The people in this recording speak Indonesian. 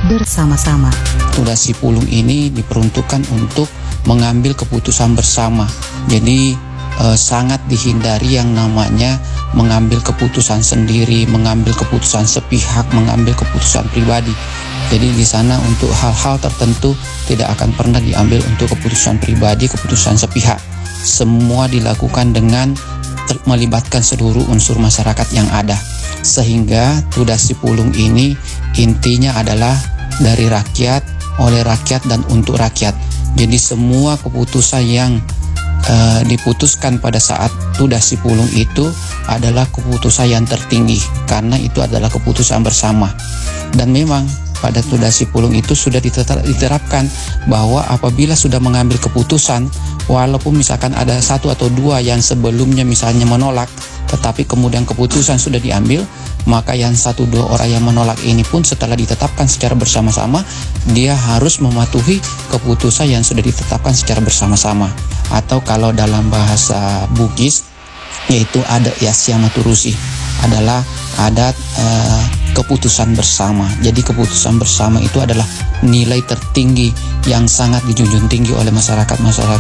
bersama-sama. Tudas Sipulung ini diperuntukkan untuk mengambil keputusan bersama. Jadi sangat dihindari yang namanya mengambil keputusan sendiri, mengambil keputusan sepihak, mengambil keputusan pribadi. Jadi di sana untuk hal-hal tertentu tidak akan pernah diambil untuk keputusan pribadi, keputusan sepihak. Semua dilakukan dengan melibatkan seluruh unsur masyarakat yang ada. Sehingga Tudas Sipulung ini intinya adalah dari rakyat, oleh rakyat, dan untuk rakyat. Jadi semua keputusan yang diputuskan pada saat Tudas Sipulung itu adalah keputusan yang tertinggi, karena itu adalah keputusan bersama. Dan memang pada Tudas Sipulung itu sudah diterapkan bahwa apabila sudah mengambil keputusan, walaupun misalkan ada satu atau dua yang sebelumnya misalnya menolak, tetapi kemudian keputusan sudah diambil, maka yang satu dua orang yang menolak ini pun setelah ditetapkan secara bersama-sama, dia harus mematuhi keputusan yang sudah ditetapkan secara bersama-sama. Atau kalau dalam bahasa Bugis, yaitu adat Yasyama Turusi, adalah adat keputusan bersama. Jadi keputusan bersama itu adalah nilai tertinggi yang sangat dijunjung tinggi oleh masyarakat